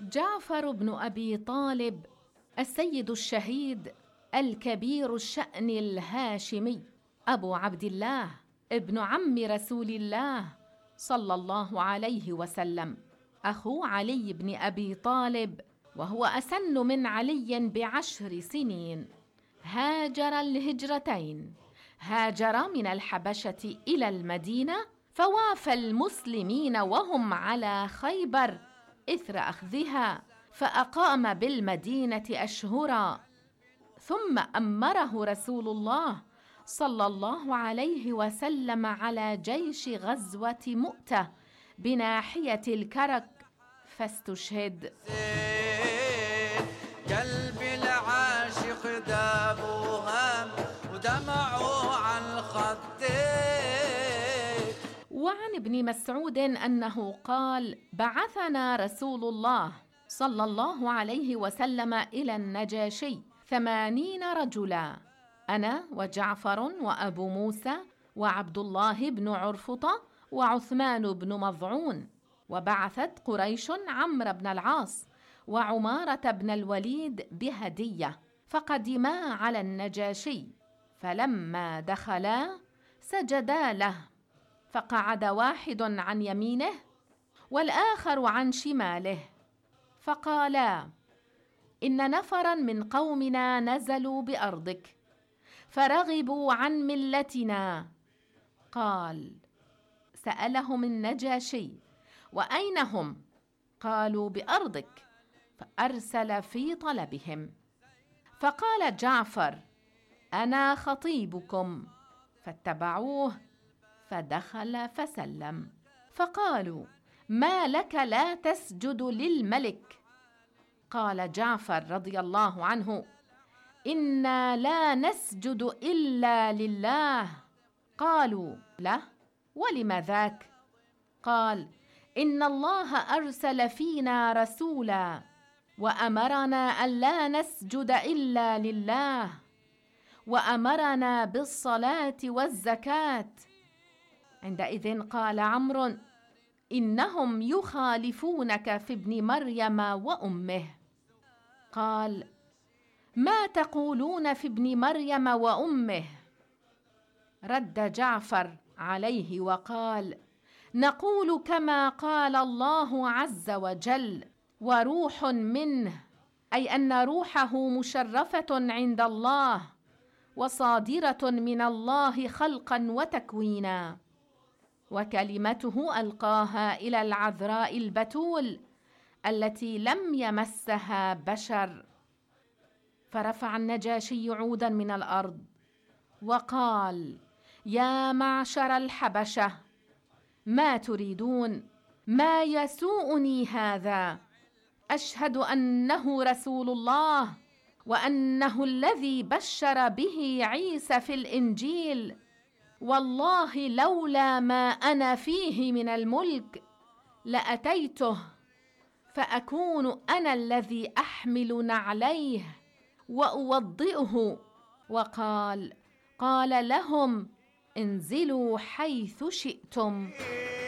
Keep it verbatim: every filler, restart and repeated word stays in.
جعفر بن أبي طالب السيد الشهيد الكبير الشأن الهاشمي، أبو عبد الله ابن عم رسول الله صلى الله عليه وسلم، أخو علي بن أبي طالب، وهو أسن من علي بعشر سنين. هاجر الهجرتين، هاجر من الحبشة إلى المدينة، فوافى المسلمين وهم على خيبر إثر أخذها، فأقام بالمدينة أشهرا، ثم أمره رسول الله صلى الله عليه وسلم على جيش غزوة مؤتة بناحية الكرك فاستشهد. قلبي العاشق ذابوها ودمعوا عن خديه. وعن ابن مسعود أنه قال: بعثنا رسول الله صلى الله عليه وسلم إلى النجاشي ثمانين رجلا، أنا وجعفر وأبو موسى وعبد الله بن عرفطة وعثمان بن مظعون. وبعثت قريش عمرو بن العاص وعمارة بن الوليد بهدية، فقدما على النجاشي، فلما دخلا سجدا له، فقعد واحد عن يمينه والآخر عن شماله، فقالا: إن نفرا من قومنا نزلوا بأرضك فرغبوا عن ملتنا. قال: سألهم النجاشي: وأين هم؟ قالوا: بأرضك. فأرسل في طلبهم، فقال جعفر: أنا خطيبكم، فاتبعوه، فدخل فسلم، فقالوا: ما لك لا تسجد للملك؟ قال جعفر رضي الله عنه: إنا لا نسجد إلا لله. قالوا: له؟ ولم ذاك؟ قال: إن الله أرسل فينا رسولا وأمرنا أن لا نسجد إلا لله، وأمرنا بالصلاة والزكاة. عندئذ قال عمرو: إنهم يخالفونك في ابن مريم وأمه. قال: ما تقولون في ابن مريم وأمه؟ رد جعفر عليه وقال: نقول كما قال الله عز وجل: وروح منه، أي أن روحه مشرفة عند الله وصادرة من الله خلقا وتكوينا، وكلمته ألقاها إلى العذراء البتول التي لم يمسها بشر. فرفع النجاشي عودا من الأرض وقال: يا معشر الحبشة، ما تريدون؟ ما يسوءني هذا؟ أشهد أنه رسول الله، وأنه الذي بشر به عيسى في الإنجيل، والله لولا ما أنا فيه من الملك لأتيته، فأكون أنا الذي أحمل نعليه وأوضئه. وقال: قال لهم: انزلوا حيث شئتم.